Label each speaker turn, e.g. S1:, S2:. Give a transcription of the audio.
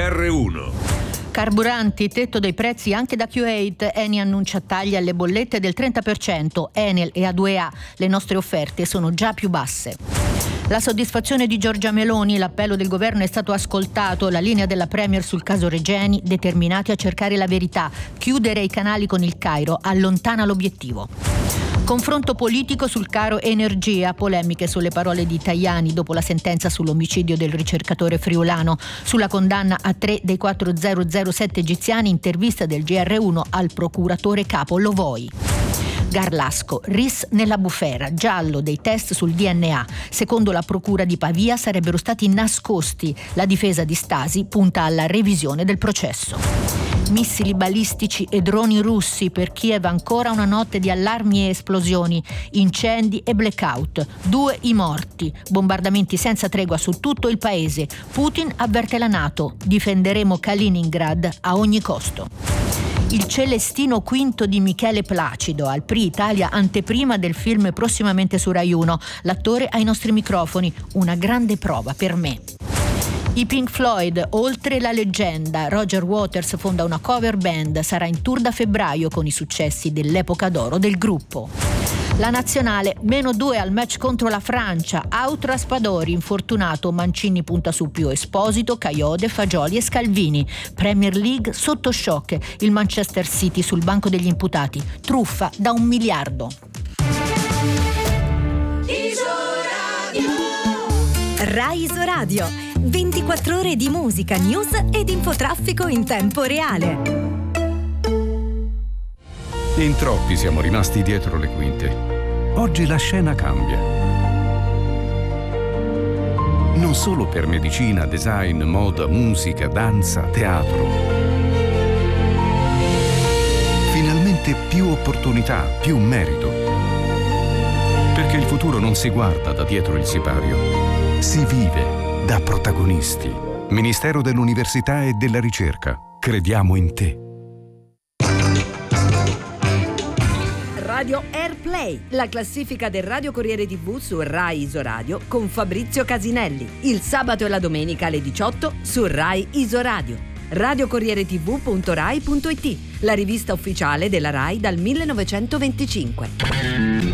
S1: GR1.
S2: Carburanti, tetto dei prezzi anche da Q8. Eni annuncia tagli alle bollette del 30%. Enel e A2A, le nostre offerte sono già più basse. La soddisfazione di Giorgia Meloni, l'appello del governo è stato ascoltato, la linea della Premier sul caso Regeni, determinati a cercare la verità. Chiudere i canali con il Cairo allontana l'obiettivo. Confronto politico sul caro energia, polemiche sulle parole di Tajani dopo la sentenza sull'omicidio del ricercatore friulano, sulla condanna a 3 dei 4 007 egiziani, intervista del GR1 al procuratore capo Lovoi. Garlasco, RIS nella bufera, giallo dei test sul DNA. Secondo la procura di Pavia sarebbero stati nascosti. La difesa di Stasi punta alla revisione del processo. Missili balistici e droni russi, per Kiev ancora una notte di allarmi e esplosioni, incendi e blackout, 2 i morti, bombardamenti senza tregua su tutto il paese. Putin avverte la NATO, difenderemo Kaliningrad a ogni costo. Il Celestino V di Michele Placido, al Prix Italia, anteprima del film prossimamente su Rai 1. L'attore ai nostri microfoni, una grande prova per me. I Pink Floyd, oltre la leggenda. Roger Waters fonda una cover band, sarà in tour da febbraio con i successi dell'epoca d'oro del gruppo. La nazionale, -2 al match contro la Francia, out Raspadori, infortunato, Mancini punta su più Esposito, Caiode, Fagioli e Scalvini. Premier League sotto shock, il Manchester City sul banco degli imputati, truffa da 1 miliardo.
S3: Rai Isoradio, 24 ore di musica, news ed infotraffico in tempo reale.
S4: In troppi siamo rimasti dietro le quinte. Oggi la scena cambia. Non solo per medicina, design, moda, musica, danza, teatro. Finalmente più opportunità, più merito. Perché il futuro non si guarda da dietro il sipario, si vive da protagonisti. Ministero dell'Università e della Ricerca. Crediamo in te.
S5: Radio Airplay, la classifica del Radio Corriere TV su Rai Isoradio con Fabrizio Casinelli. Il sabato e la domenica alle 18 su Rai Isoradio. radiocorrieretv.rai.it, la rivista ufficiale della Rai dal 1925.